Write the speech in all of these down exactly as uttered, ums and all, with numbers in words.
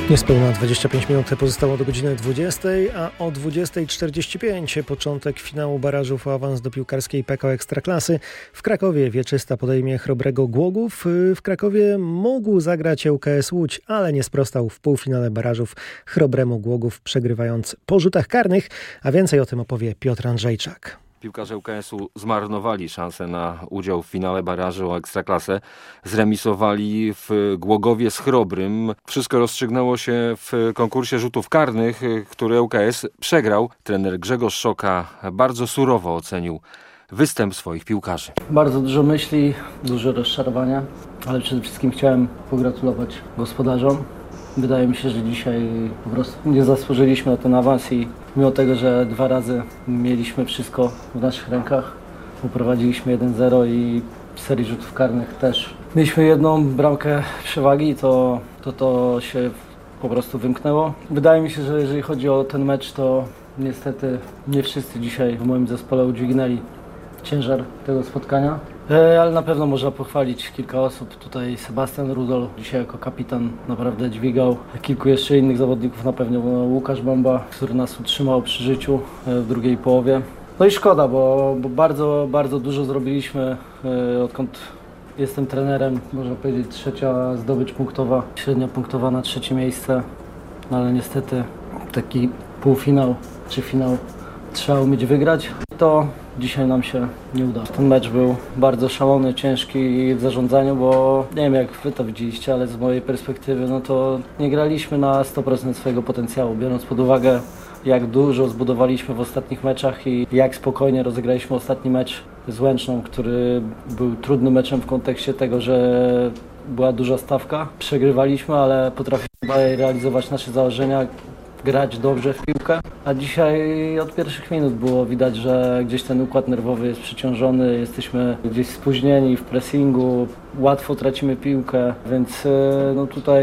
Niespełna dwadzieścia pięć minut pozostało do godziny dwudziestej, a o dwudziesta czterdzieści pięć początek finału barażów o awans do piłkarskiej P K O Ekstraklasy. W Krakowie Wieczysta podejmie Chrobrego Głogów. W Krakowie mógł zagrać U K S Łódź, ale nie sprostał w półfinale barażów Chrobremu Głogów, przegrywając po rzutach karnych, a więcej o tym opowie Piotr Andrzejczak. Piłkarze U K S-u zmarnowali szansę na udział w finale barażu o Ekstraklasę. Zremisowali w Głogowie z Chrobrym. Wszystko rozstrzygnęło się w konkursie rzutów karnych, który U K S przegrał. Trener Grzegorz Szoka bardzo surowo ocenił występ swoich piłkarzy. Bardzo dużo myśli, dużo rozczarowania, ale przede wszystkim chciałem pogratulować gospodarzom. Wydaje mi się, że dzisiaj po prostu nie zasłużyliśmy na ten awans i mimo tego, że dwa razy mieliśmy wszystko w naszych rękach, uprowadziliśmy jeden zero i w serii rzutów karnych też mieliśmy jedną bramkę przewagi, to to, to się po prostu wymknęło. Wydaje mi się, że jeżeli chodzi o ten mecz, to niestety nie wszyscy dzisiaj w moim zespole udźwignęli ciężar tego spotkania. Ale na pewno można pochwalić kilka osób. Tutaj Sebastian Rudol dzisiaj jako kapitan naprawdę dźwigał. Kilku jeszcze innych zawodników, na pewno Łukasz Bomba, który nas utrzymał przy życiu w drugiej połowie. No i szkoda, bo, bo bardzo, bardzo dużo zrobiliśmy, odkąd jestem trenerem. Można powiedzieć trzecia zdobycz punktowa, średnia punktowa na trzecie miejsce. No ale niestety taki półfinał czy finał trzeba umieć wygrać. To dzisiaj nam się nie udało. Ten mecz był bardzo szalony, ciężki w zarządzaniu, bo nie wiem jak wy to widzieliście, ale z mojej perspektywy no to nie graliśmy na sto procent swojego potencjału, biorąc pod uwagę jak dużo zbudowaliśmy w ostatnich meczach i jak spokojnie rozegraliśmy ostatni mecz z Łęczną, który był trudnym meczem w kontekście tego, że była duża stawka. Przegrywaliśmy, ale potrafiliśmy realizować nasze założenia, grać dobrze w piłkę, a dzisiaj od pierwszych minut było widać, że gdzieś ten układ nerwowy jest przeciążony, jesteśmy gdzieś spóźnieni w pressingu, łatwo tracimy piłkę, więc no tutaj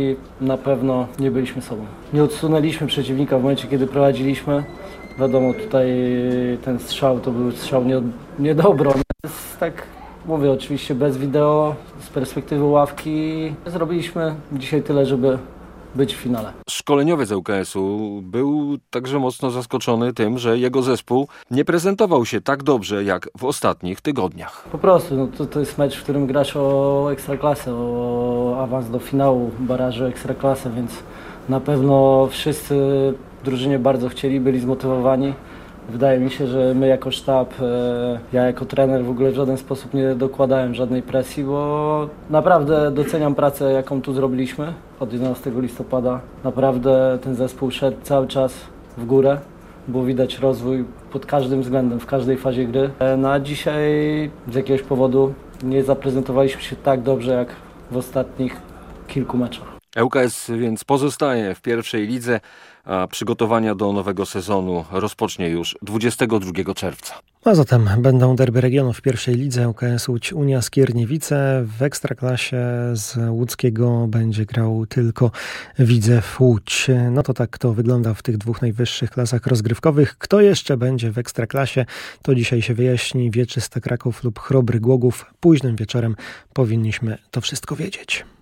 na pewno nie byliśmy sobą. Nie odsunęliśmy przeciwnika w momencie, kiedy prowadziliśmy. Wiadomo, tutaj ten strzał to był strzał nie, nie do obrony. Tak mówię, oczywiście bez wideo, z perspektywy ławki zrobiliśmy dzisiaj tyle, żeby być w finale. Szkoleniowiec U K S-u był także mocno zaskoczony tym, że jego zespół nie prezentował się tak dobrze jak w ostatnich tygodniach. Po prostu, no to, to jest mecz, w którym grasz o Ekstraklasę, o awans do finału barażu Ekstraklasy, więc na pewno wszyscy w drużynie bardzo chcieli, byli zmotywowani. Wydaje mi się, że my jako sztab, ja jako trener w ogóle w żaden sposób nie dokładałem żadnej presji, bo naprawdę doceniam pracę, jaką tu zrobiliśmy od jedenastego listopada. Naprawdę ten zespół szedł cały czas w górę, było widać rozwój pod każdym względem, w każdej fazie gry. No a dzisiaj z jakiegoś powodu nie zaprezentowaliśmy się tak dobrze jak w ostatnich kilku meczach. U K S więc pozostaje w pierwszej lidze, a przygotowania do nowego sezonu rozpocznie już dwudziestego drugiego czerwca. A zatem będą derby regionu w pierwszej lidze. U K S Łódź Unia Skierniewice. W Ekstraklasie z łódzkiego będzie grał tylko Widzew Łódź. No to tak to wygląda w tych dwóch najwyższych klasach rozgrywkowych. Kto jeszcze będzie w Ekstraklasie, to dzisiaj się wyjaśni. Wieczysta Kraków lub Chrobry Głogów. Późnym wieczorem powinniśmy to wszystko wiedzieć.